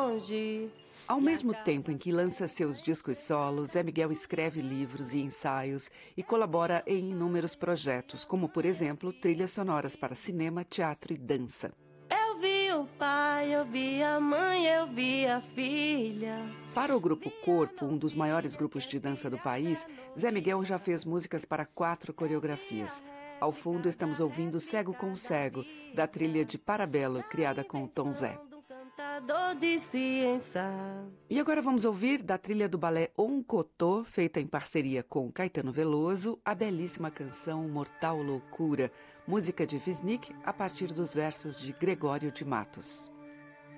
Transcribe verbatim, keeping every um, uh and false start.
longe. Ao mesmo tempo em que lança seus discos solos, Zé Miguel escreve livros e ensaios e colabora em inúmeros projetos, como, por exemplo, trilhas sonoras para cinema, teatro e dança. Eu vi o pai, eu vi a mãe, eu vi a filha. Para o Grupo Corpo, um dos maiores grupos de dança do país, Zé Miguel já fez músicas para quatro coreografias. Ao fundo, estamos ouvindo Cego com Cego, da trilha de Parabelo, criada com o Tom Zé. De ciência. E agora vamos ouvir da trilha do balé Oncotô, feita em parceria com Caetano Veloso, a belíssima canção Mortal Loucura, música de Wisnik a partir dos versos de Gregório de Matos.